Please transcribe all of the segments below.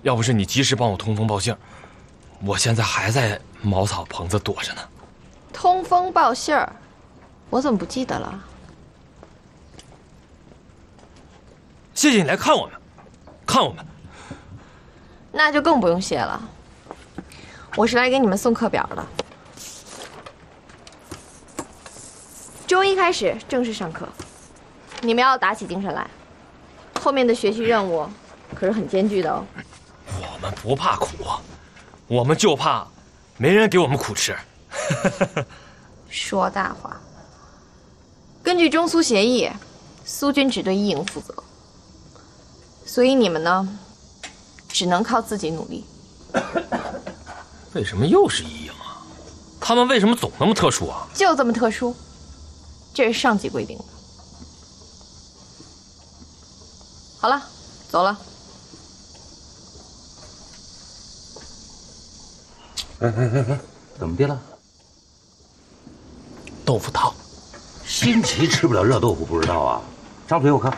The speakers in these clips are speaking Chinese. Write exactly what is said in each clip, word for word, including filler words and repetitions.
要不是你及时帮我通风报信儿，我现在还在茅草棚子躲着呢。 通风报信儿，我怎么不记得了？ 谢谢你来看我们，看我们。 那就更不用谢了。我是来给你们送课表的。周一开始正式上课，你们要打起精神来。后面的学习任务可是很艰巨的哦。 我们不怕苦，我们就怕没人给我们苦吃。 说大话。根据中苏协议，苏军只对一营负责，所以你们呢，只能靠自己努力。 为什么又是一营啊？他们为什么总那么特殊啊？ 就这么特殊，这是上级规定的。好了，走了。 哎哎哎哎，怎么的了？ 豆腐汤。 新奇吃不了热豆腐，不知道啊？张嘴我看。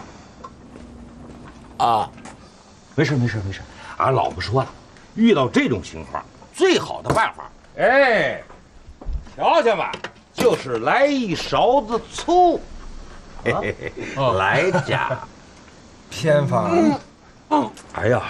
啊， 没事没事没事。俺老婆说了，遇到这种情况，最好的办法，哎，瞧瞧吧，就是来一勺子醋，嘿嘿嘿，哦、来家。 偏方。 嗯嗯，哎呀，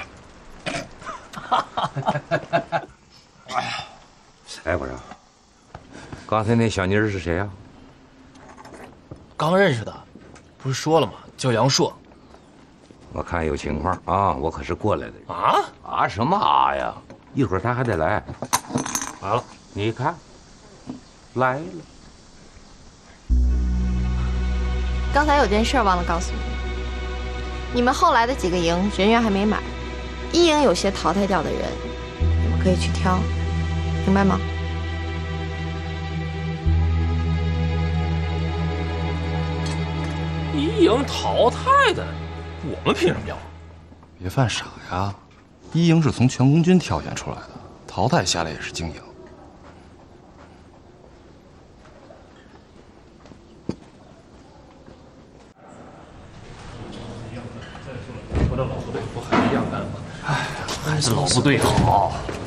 哎呀，哎，我说，刚才那小妮儿是谁呀？ 刚认识的，不是说了吗？叫杨硕。 我看有情况啊，我可是过来的人啊啊！什么啊呀？一会儿他还得来。 来了， 你看，来了。 刚才有件事忘了告诉你，你们后来的几个营人员还没满，一营有些淘汰掉的人，你们可以去挑，明白吗？ 一营淘汰的，我们凭什么要？ 别犯傻呀！一营是从全红军挑选出来的，淘汰下来也是精英。 我的老部队不还一样干吗？哎，还是老部队好。